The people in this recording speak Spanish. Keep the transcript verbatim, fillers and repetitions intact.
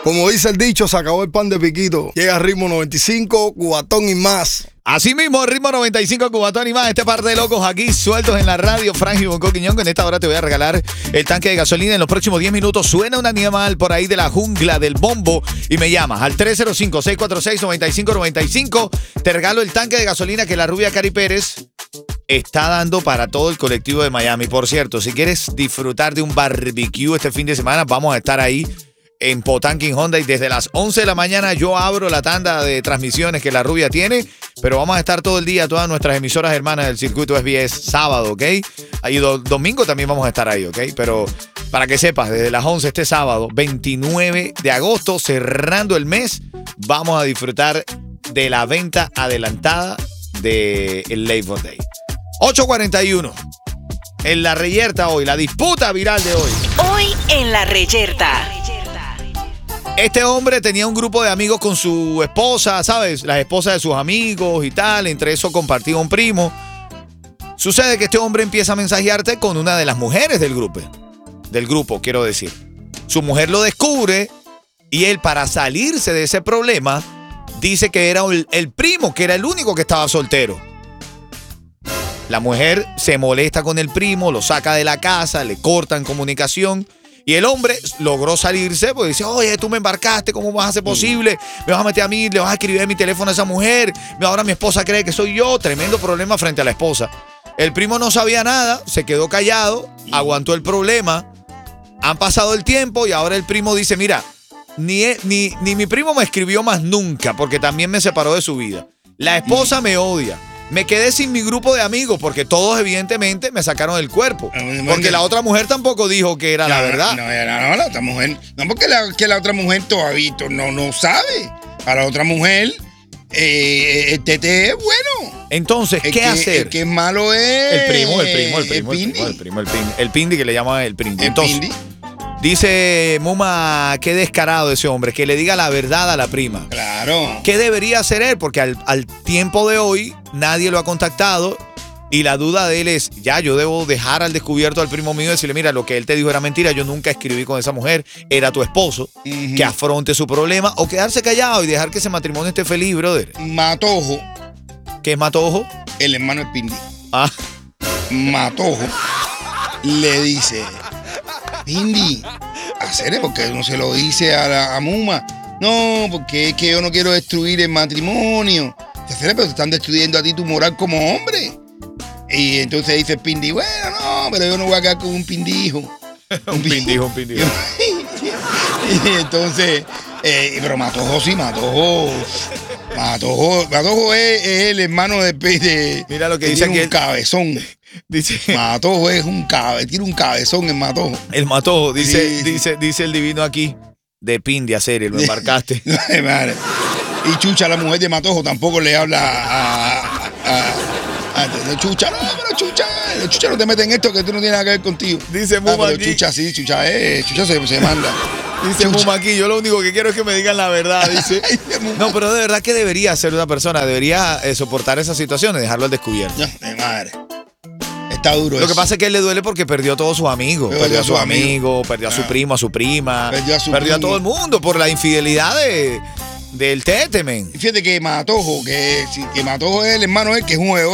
Como dice el dicho, se acabó el pan de piquito. Llega Ritmo noventa y cinco, Cubatón y más. Así mismo, Ritmo noventa y cinco, Cubatón y más. Este par de locos aquí sueltos en la radio. Frank y Bonco Quiñón, que en esta hora te voy a regalar el tanque de gasolina. En los próximos diez minutos suena un animal por ahí de la jungla del bombo y me llamas al tres cero cinco, seis cuatro seis, nueve cinco nueve cinco. Te regalo el tanque de gasolina que la rubia Cari Pérez está dando para todo el colectivo de Miami. Por cierto, si quieres disfrutar de un barbecue este fin de semana, vamos a estar ahí en Potanking Honda y desde las once de la mañana yo abro la tanda de transmisiones que la rubia tiene, pero vamos a estar todo el día, todas nuestras emisoras hermanas del circuito S B S sábado, ¿ok? Y do, domingo también vamos a estar ahí, ¿ok? Pero para que sepas, desde las once este sábado, veintinueve de agosto, cerrando el mes, vamos a disfrutar de la venta adelantada del Labor Day. ocho cuarenta y uno. En la reyerta hoy, la disputa viral de hoy. Hoy en la reyerta. Este hombre tenía un grupo de amigos con su esposa, ¿sabes? Las esposas de sus amigos y tal. Entre eso compartía un primo. Sucede que este hombre empieza a mensajearte con una de las mujeres del grupo. Del grupo, quiero decir. Su mujer lo descubre y él, para salirse de ese problema, dice que era el, el primo, que era el único que estaba soltero. La mujer se molesta con el primo, lo saca de la casa, le cortan comunicación. Y el hombre logró salirse porque dice, oye, tú me embarcaste, ¿cómo vas a hacer posible? Me vas a meter a mí, le vas a escribir en mi teléfono a esa mujer. Ahora mi esposa cree que soy yo. Tremendo problema frente a la esposa. El primo no sabía nada, se quedó callado, aguantó el problema. Han pasado el tiempo y ahora el primo dice, mira, ni, ni, ni mi primo me escribió más nunca porque también me separó de su vida. La esposa me odia. Me quedé sin mi grupo de amigos porque todos evidentemente me sacaron el cuerpo. Porque la otra mujer tampoco dijo que era no, la verdad. No, no, no, la otra mujer. No, porque la, que la otra mujer todavía no, no sabe. A la otra mujer, eh, el tete es bueno. Entonces, ¿qué el que, hacer? El que es malo es. El primo, el primo, el primo. El El primo, el primo, el pindi. El pindi que le llaman el pindi. El Entonces, pindi. Dice Muma, qué descarado ese hombre, que le diga la verdad a la prima. Claro. ¿Qué debería hacer él? Porque al, al tiempo de hoy nadie lo ha contactado y la duda de él es, ya, yo debo dejar al descubierto al primo mío y decirle, mira, lo que él te dijo era mentira, yo nunca escribí con esa mujer, era tu esposo, uh-huh. que afronte su problema o quedarse callado y dejar que ese matrimonio esté feliz, brother. Matojo. ¿Qué es Matojo? El hermano del Pindi. Ah. Matojo le dice, Pindi, hacer porque no se lo dice a, la, a Muma. No, porque es que yo no quiero destruir el matrimonio. Hacer, pero te están destruyendo a ti tu moral como hombre. Y entonces dice el Pindi, bueno, no, pero yo no voy a quedar con un pindijo. un pindijo, un pindijo. Y entonces, eh, pero Matojo sí, Matojo. Matojo, Matojo es, es el hermano de, de Mira lo que, que dice tiene aquí. Un cabezón. Dice, Matojo es un cabezón, tiene un cabezón el Matojo. El Matojo, dice, sí, dice, sí. dice el divino aquí, de Pindi a serie, lo embarcaste. Y Chucha, la mujer de Matojo, tampoco le habla a, a, a, a Chucha. No, pero Chucha, Chucha no te mete en esto que tú no tienes nada que ver contigo. Dice Muma ah, aquí. Chucha sí, Chucha, eh, Chucha se, se manda. Dice Muma aquí, yo lo único que quiero es que me digan la verdad, dice. No, pero de verdad, ¿qué debería hacer una persona? Debería eh, soportar esa situación y dejarlo al descubierto. No, de madre. Está duro. Lo eso. que pasa es que él le duele porque perdió a todos sus amigos. Perdió, perdió a sus amigos, amigo, perdió a su ah. primo, a su prima. Perdió a su Perdió primo. a todo el mundo por la infidelidad de, del Tete, men. Fíjate que Matojo, que, que Matojo es el hermano él, que es un